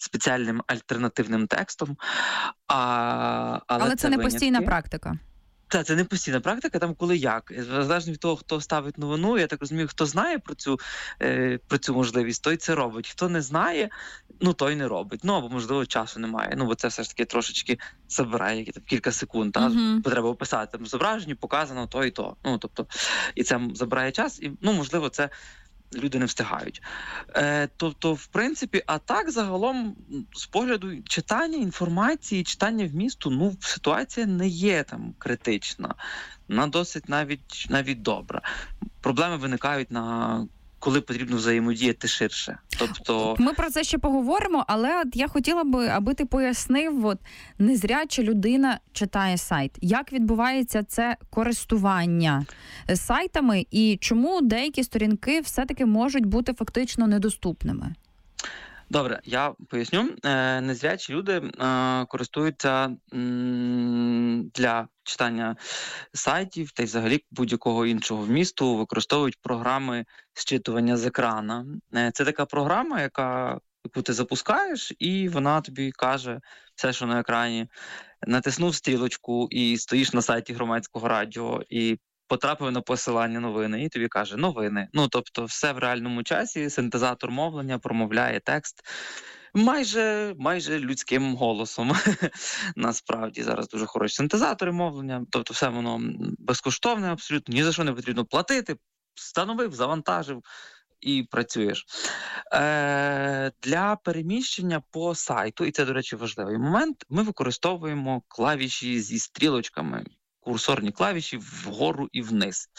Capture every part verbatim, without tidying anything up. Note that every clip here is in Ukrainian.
спеціальним альтернативним текстом. А, але Але це це не винятки. постійна практика. Та, це не постійна практика, там коли як. Залежно від того, хто ставить новину, я так розумію, хто знає про цю, е, про цю можливість, той це робить. Хто не знає, ну той не робить. Ну, або, можливо, часу немає. Ну, бо це все ж таки трошечки забирає які, там, кілька секунд. Та? Мгм. Бо треба описати, там, зображені, показано то і то. Ну, тобто, і це забирає час, і, ну, можливо, це люди не встигають. Е, тобто, в принципі, а так загалом, з погляду читання інформації, читання вмісту, ну, ситуація не є там критична. Вона досить навіть, навіть добра. Проблеми виникають на коли потрібно взаємодіяти ширше. Тобто, Ми про це ще поговоримо, але от я хотіла би, аби ти пояснив, от незряча людина читає сайт. Як відбувається це користування сайтами і чому деякі сторінки все-таки можуть бути фактично недоступними? добре, я поясню. Е, незрячі люди е, користуються м, для читання сайтів та й взагалі будь-якого іншого вмісту, використовують програми зчитування з екрана. Е, це така програма, яка, яку ти запускаєш, і вона тобі каже все, що на екрані. Натиснув стрілочку і стоїш на сайті Громадського радіо, і потрапив на посилання новини, і тобі каже новини. Ну, тобто, все в реальному часі, синтезатор мовлення промовляє текст майже, майже людським голосом. Насправді, зараз дуже хороші синтезатори мовлення, тобто все воно безкоштовне абсолютно, ні за що не потрібно платити, встановив, завантажив і працюєш. Е, для переміщення по сайту, і це, до речі, важливий момент, ми використовуємо клавіші зі стрілочками, курсорні клавіші вгору і вниз.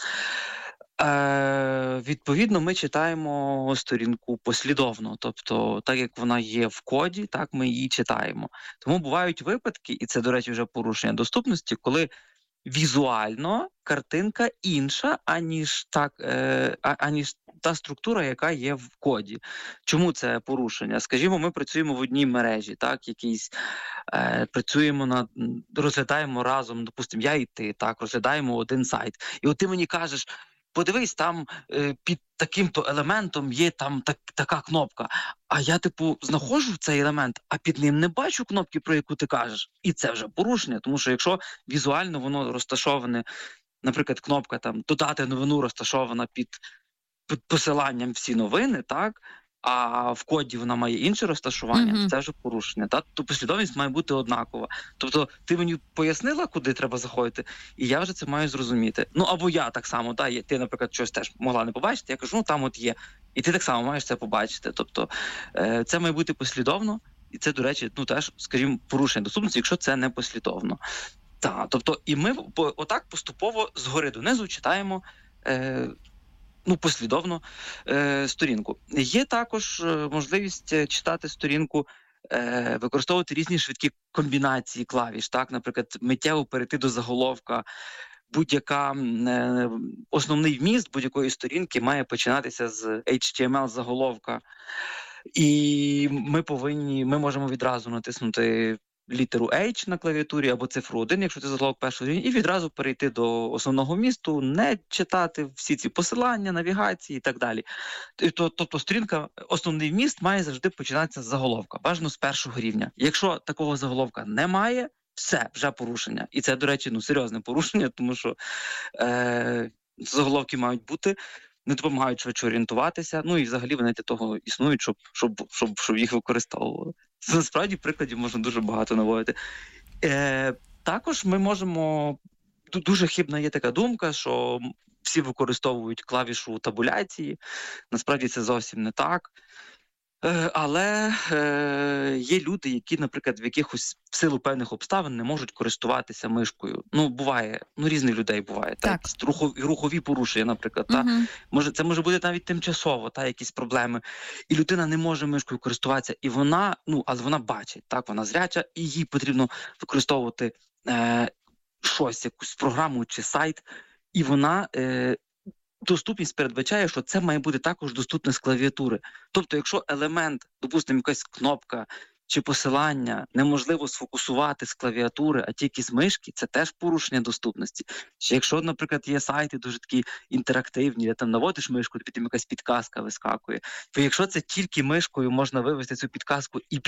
Е, відповідно, ми читаємо сторінку послідовно, тобто так, як вона є в коді, так ми її читаємо. Тому бувають випадки, і це, до речі, вже порушення доступності, коли візуально картинка інша, аніж, так, е, а- аніж та структура, яка є в коді. Чому це порушення? Скажімо, ми працюємо в одній мережі, так, якійсь, е, працюємо над, м, розглядаємо разом, допустимо, я і ти, так, розглядаємо один сайт. І от ти мені кажеш, подивись, там е, під таким-то елементом є там так, така кнопка. А я, типу, знаходжу цей елемент, а під ним не бачу кнопки, про яку ти кажеш. І це вже порушення, тому що якщо візуально воно розташоване, наприклад, кнопка там «Додати новину» розташована під, під посиланням всі новини, так, а в коді вона має інше розташування, Мгм. це вже порушення. Так? То послідовність має бути однакова. Тобто ти мені пояснила, куди треба заходити, і я вже це маю зрозуміти. Ну або я так само, да, є- ти, наприклад, щось теж могла не побачити, я кажу, ну там от є. І ти так само маєш це побачити. Тобто е, це має бути послідовно, і це, до речі, ну теж, скажімо, порушення доступності, якщо це не послідовно. Так, тобто, і ми по- отак поступово згори донизу читаємо. Е, Ну, послідовно е, сторінку. Є також е, можливість е, читати сторінку, е, використовувати різні швидкі комбінації клавіш. Так, наприклад, миттєво перейти до заголовка. Будь-яка м, е, основний вміст будь-якої сторінки має починатися з ейч ті ем ел заголовка. І ми повинні, ми можемо відразу натиснути літеру H на клавіатурі або цифру один, якщо це заголовок першого рівня, і відразу перейти до основного вмісту, не читати всі ці посилання, навігації і так далі. Т- то- Тобто сторінка, основний вміст має завжди починатися з заголовка, бажано з першого рівня. Якщо такого заголовка немає, все, вже порушення. І це, до речі, ну серйозне порушення, тому що е, заголовки мають бути, не допомагають швидше орієнтуватися, ну і взагалі вони для того існують, щоб, щоб, щоб, щоб їх використовували. Це насправді прикладів можна дуже багато наводити. Е, також ми можемо, ду- дуже хибна є така думка, що м, всі використовують клавішу табуляції. Насправді це зовсім не так. Е, але е, є люди, які, наприклад, в якихось в силу певних обставин не можуть користуватися мишкою. Ну, буває, ну різних людей буває. Так, Так. якісь рухові, рухові порушення, наприклад. Та? Мгм. Може, це може бути навіть тимчасово, та якісь проблеми. І людина не може мишкою користуватися, і вона, ну, але вона бачить, так, вона зряча, і їй потрібно використовувати е, щось, якусь програму чи сайт, і вона. Е, Доступність передбачає, що це має бути також доступне з клавіатури. Тобто, якщо елемент, допустимо, якась кнопка чи посилання неможливо сфокусувати з клавіатури, а тільки з мишки, це теж порушення доступності. Чи якщо, наприклад, є сайти дуже такі інтерактивні, де там наводиш мишку, тобі там якась підказка вискакує, то якщо це тільки мишкою можна вивести цю підказку і